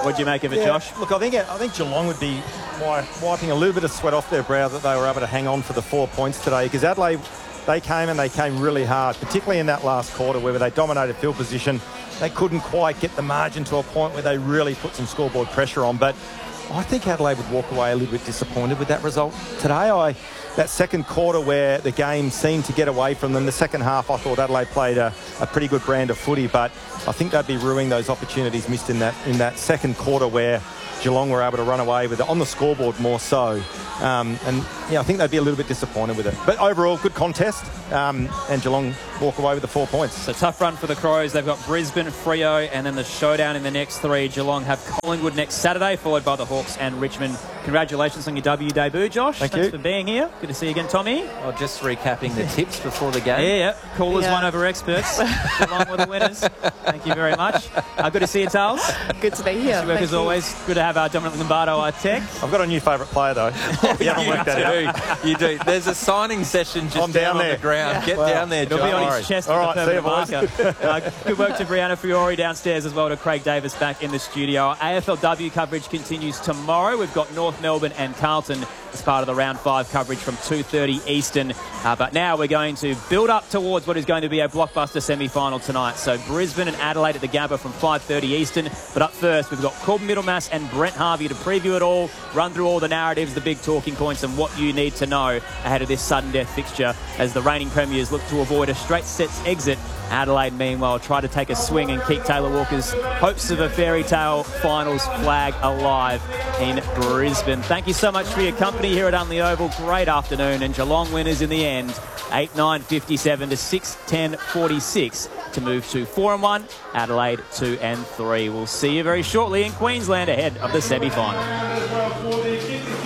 What do you make of it, Josh? Look, I think Geelong would be wiping a little bit of sweat off their brow that they were able to hang on for the 4 points today, because Adelaide, they came really hard, particularly in that last quarter where they dominated field position. They couldn't quite get the margin to a point where they really put some scoreboard pressure on. But I think Adelaide would walk away a little bit disappointed with that result today. That second quarter where the game seemed to get away from them, the second half I thought Adelaide played a pretty good brand of footy, but I think they'd be ruining those opportunities missed in that second quarter where Geelong were able to run away with it on the scoreboard more so. I think they'd be a little bit disappointed with it. But overall, good contest, and Geelong walk away with the 4 points. So tough run for the Crows. They've got Brisbane, Freo, and then the showdown in the next three. Geelong have Collingwood next Saturday, followed by the Hawks and Richmond. Congratulations on your W debut, Josh. Thanks for being here. Good to see you again, Tommy. Oh, just recapping the tips before the game. Yeah. Callers won over experts. Geelong were the winners. Thank you very much. Good to see you, Tals. Good to be here. Good work as always. Good to have Dominic Lombardo, our tech. I've got a new favourite player, though. You do. There's a signing session just down on the ground. Get down there, Josh. It'll be on his chest with a permanent marker. Good work to Brianna Fiore downstairs as well, to Craig Davis back in the studio. Our AFLW coverage continues tomorrow. We've got North Melbourne and Carlton as part of the round 5 coverage from 2:30 Eastern. But now we're going to build up towards what is going to be a blockbuster semi-final tonight. So Brisbane and Adelaide at the Gabba from 5:30 Eastern. But up first, we've got Corbin Middlemass and Brent Harvey to preview it all, run through all the narratives, the big talking points, and what you need to know ahead of this sudden death fixture as the reigning premiers look to avoid a straight sets exit. Adelaide, meanwhile, try to take a swing and keep Taylor Walker's hopes of a fairy tale finals flag alive in Brisbane. Thank you so much for your company here at Unley Oval. Great afternoon, and Geelong winners in the end, 8-9-57 to 6-10-46 to move to 4-1, Adelaide 2-3. We'll see you very shortly in Queensland ahead of the semi-final.